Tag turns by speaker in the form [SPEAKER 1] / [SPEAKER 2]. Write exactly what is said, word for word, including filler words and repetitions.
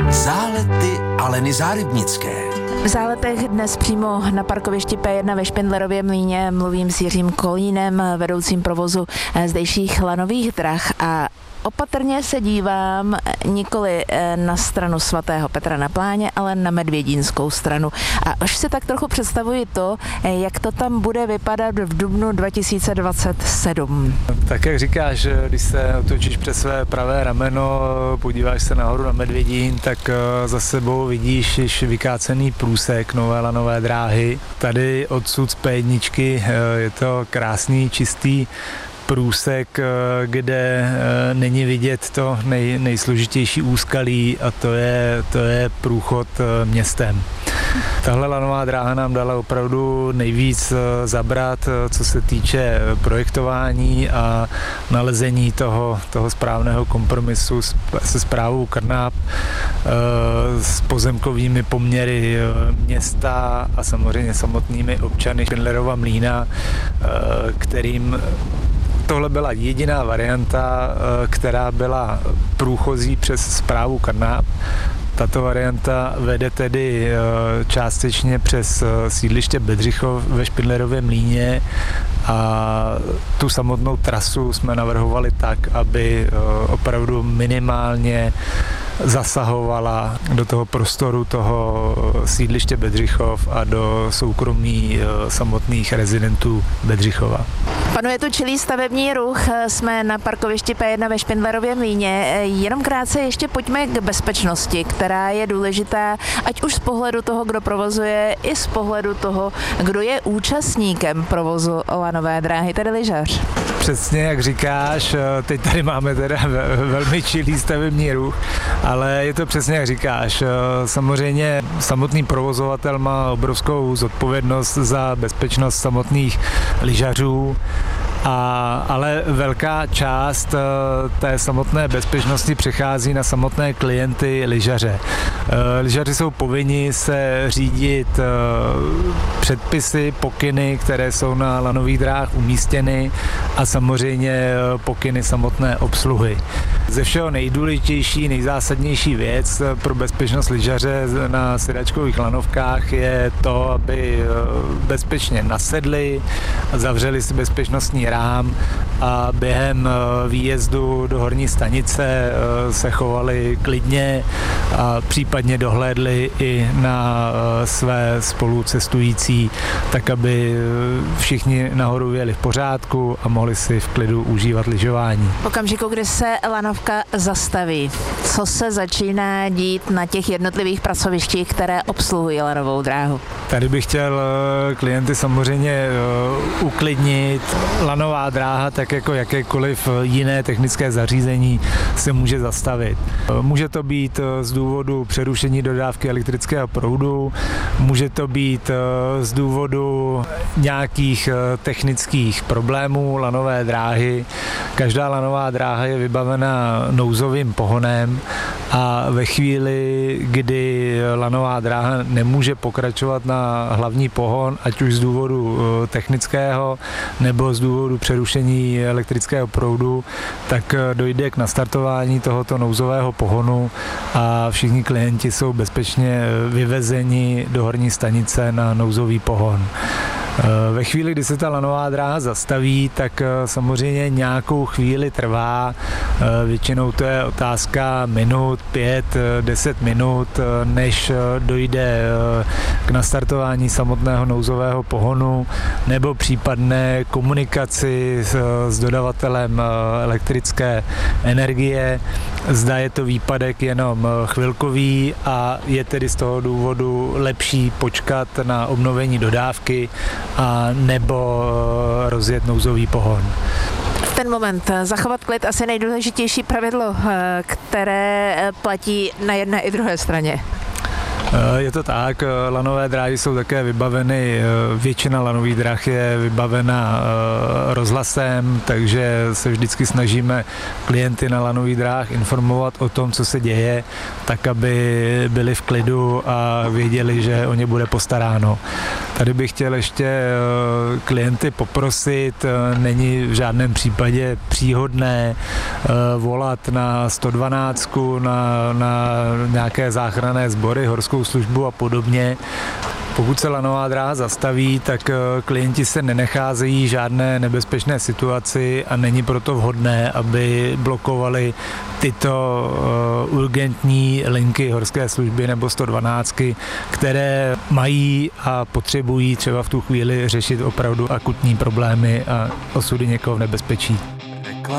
[SPEAKER 1] Zálety Aleny Zárybnické.
[SPEAKER 2] V Záletech dnes přímo na parkovišti P jedna ve Špindlerově mlýně mluvím s Jiřím Kolínem, vedoucím provozu zdejších lanových drah, a opatrně se dívám nikoli na stranu svatého Petra na Pláně, ale na medvědínskou stranu. A už si tak trochu představuji to, jak to tam bude vypadat v dubnu dva tisíce dvacet sedm.
[SPEAKER 3] Tak jak říkáš, když se otočíš přes své pravé rameno, podíváš se nahoru na Medvědín, tak za sebou vidíš již vykácený průsek nové lanové dráhy. Tady odsud z P jedna je to krásný, čistý průsek, kde není vidět to nej, nejsložitější úskalí, a to je, to je průchod městem. Tahle lanová dráha nám dala opravdu nejvíc zabrat, co se týče projektování a nalezení toho, toho správného kompromisu se správou Krnáp, s pozemkovými poměry města a samozřejmě samotnými občany Špindlerova Mlýna, kterým tohle byla jediná varianta, která byla průchozí přes správu Krnáp. Tato varianta vede tedy částečně přes sídliště Bedřichov ve Špindlerově Mlýně, a tu samotnou trasu jsme navrhovali tak, aby opravdu minimálně zasahovala do toho prostoru toho sídliště Bedřichov a do soukromí samotných rezidentů Bedřichova.
[SPEAKER 2] Panuje tu čilý stavební ruch, jsme na parkovišti P jedna ve Špindlerově Mlýně. Jenom krátce ještě pojďme k bezpečnosti, která je důležitá, ať už z pohledu toho, kdo provozuje, i z pohledu toho, kdo je účastníkem provozu lanové dráhy, tedy lyžař.
[SPEAKER 3] Přesně jak říkáš, teď tady máme teda velmi čilý stavební ruch, ale je to přesně jak říkáš. Samozřejmě samotný provozovatel má obrovskou zodpovědnost za bezpečnost samotných lyžařů, A, ale velká část té samotné bezpečnosti přechází na samotné klienty lyžaře. Lyžaři jsou povinni se řídit předpisy, pokyny, které jsou na lanových dráhách umístěny, a samozřejmě pokyny samotné obsluhy. Ze všeho nejdůležitější, nejzásadnější věc pro bezpečnost lyžaře na sedačkových lanovkách je to, aby bezpečně nasedli, zavřeli si bezpečnostní rám a během výjezdu do horní stanice se chovali klidně a případně dohlédli i na své spolucestující, tak aby všichni nahoru jeli v pořádku a mohli si v klidu užívat lyžování.
[SPEAKER 2] V okamžiku, kdy se lanovka zastaví, co se začíná dít na těch jednotlivých pracovištích, které obsluhují lanovou dráhu?
[SPEAKER 3] Tady bych chtěl klienty samozřejmě uklidnit. Lanová dráha, tak jako jakékoliv jiné technické zařízení, se může zastavit. Může to být z důvodu přerušení dodávky elektrického proudu, může to být z důvodu nějakých technických problémů lanové dráhy. Každá lanová dráha je vybavena nouzovým pohonem, a ve chvíli, kdy lanová dráha nemůže pokračovat na hlavní pohon, ať už z důvodu technického nebo z důvodu přerušení elektrického proudu, tak dojde k nastartování tohoto nouzového pohonu a všichni klienti jsou bezpečně vyvezeni do horní stanice na nouzový pohon. Ve chvíli, kdy se ta lanová dráha zastaví, tak samozřejmě nějakou chvíli trvá, většinou to je otázka minut, pět, deset minut, než dojde k nastartování samotného nouzového pohonu nebo případné komunikaci s, s dodavatelem elektrické energie. Zda je to výpadek jenom chvilkový a je tedy z toho důvodu lepší počkat na obnovení dodávky a nebo rozjet nouzový pohon.
[SPEAKER 2] V ten moment zachovat klid asi nejdůležitější pravidlo, které platí na jedné i druhé straně.
[SPEAKER 3] Je to tak, lanové dráhy jsou také vybaveny, většina lanových drah je vybavena rozhlasem, takže se vždycky snažíme klienty na lanových dráhách informovat o tom, co se děje, tak aby byli v klidu a věděli, že o ně bude postaráno. Tady bych chtěl ještě klienty poprosit, není v žádném případě příhodné volat na sto dvanáct, na, na nějaké záchranné sbory, horskou službu a podobně. Pokud se lanová dráha zastaví, tak klienti se nenecházejí žádné nebezpečné situaci a není proto vhodné, aby blokovali tyto urgentní linky horské služby nebo sto dvanáct, které mají a potřebují třeba v tu chvíli řešit opravdu akutní problémy a osudy někoho v nebezpečí.